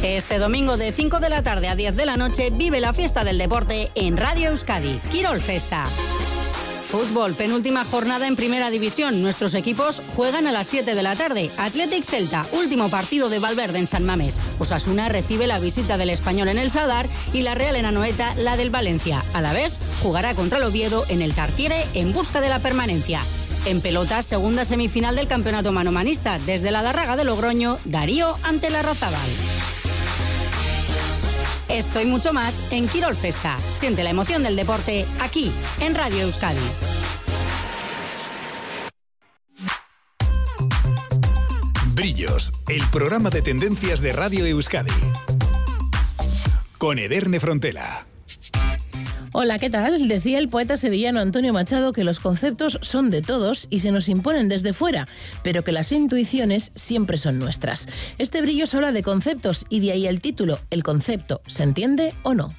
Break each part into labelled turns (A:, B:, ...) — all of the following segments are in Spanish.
A: Este domingo de 5 de la tarde a 10 de la noche vive la fiesta del deporte en Radio Euskadi, Quirol Festa. Fútbol, penúltima jornada en Primera División. Nuestros equipos juegan a las 7 de la tarde. Athletic Celta, último partido de Valverde en San Mamés. Osasuna recibe la visita del Español en el Sadar y la Real en Anoeta la del Valencia. A la vez, jugará contra el Oviedo en el Tartiere en busca de la permanencia. En pelota, segunda semifinal del campeonato manomanista. Desde la Darraga de Logroño, Darío ante la Razabal. Esto y mucho más en Quirol Festa. Siente la emoción del deporte aquí, en Radio Euskadi.
B: Brillos, el programa de tendencias de Radio Euskadi. Con Ederne Frontela.
C: Hola, ¿qué tal? Decía el poeta sevillano Antonio Machado que los conceptos son de todos y se nos imponen desde fuera, pero que las intuiciones siempre son nuestras. Este Brillos habla de conceptos y de ahí el título, El concepto, ¿se entiende o no?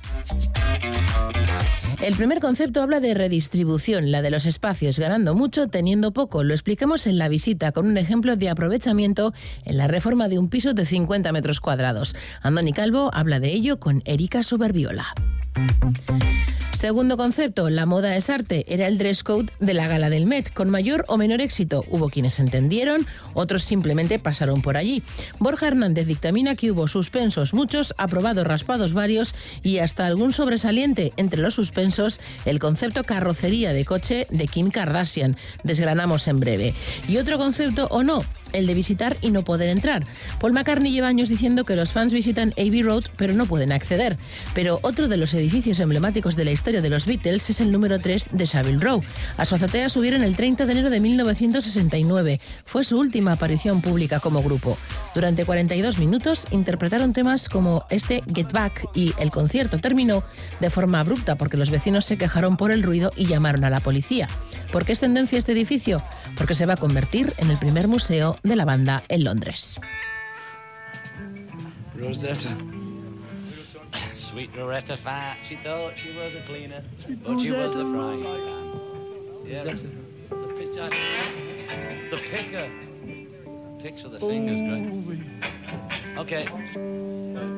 C: El primer concepto habla de redistribución, la de los espacios, ganando mucho, teniendo poco. Lo explicamos en La Visita con un ejemplo de aprovechamiento en la reforma de un piso de 50 metros cuadrados. Andoni Calvo habla de ello con Erika Soberbiola. Segundo concepto, la moda es arte. Era el dress code de la gala del Met, con mayor o menor éxito. Hubo quienes entendieron, otros simplemente pasaron por allí. Borja Hernández dictamina que hubo suspensos muchos, aprobados raspados varios y hasta algún sobresaliente. Entre los suspensos, el concepto carrocería de coche de Kim Kardashian. Desgranamos en breve. Y otro concepto o no, el de visitar y no poder entrar. Paul McCartney lleva años diciendo que los fans visitan Abbey Road pero no pueden acceder. Pero otro de los edificios emblemáticos de la historia de los Beatles es el número 3 de Savile Row. A su azotea subieron el 30 de enero de 1969. Fue su última aparición pública como grupo. Durante 42 minutos interpretaron temas como este Get Back y el concierto terminó de forma abrupta porque los vecinos se quejaron por el ruido y llamaron a la policía. ¿Por qué es tendencia este edificio? Porque se va a convertir en el primer museo de la banda en Londres.
D: Rosetta. Sweet Rosetta Fat, she thought she was a cleaner, but she was a frying pan. Yeah, the pitcher. The picker. Picks with the fingers, great. Okay.